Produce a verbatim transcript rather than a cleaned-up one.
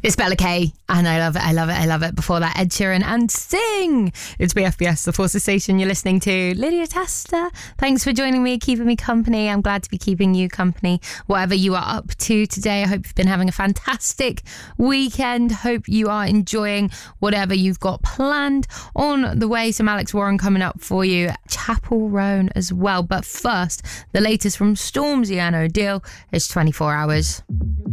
It's Bella K, and I love it, I love it, I love it. Before that, Ed Sheeran and Sing. It's B F B S, the Forces Station. You're listening to Lydia Testa. Thanks for joining me, keeping me company. I'm glad to be keeping you company, whatever you are up to today. I hope you've been having a fantastic weekend. Hope you are enjoying whatever you've got planned on the way. Some Alex Warren coming up for you, Chapel Roan as well. But first, the latest from Stormzy and O'Deal is twenty-four hours.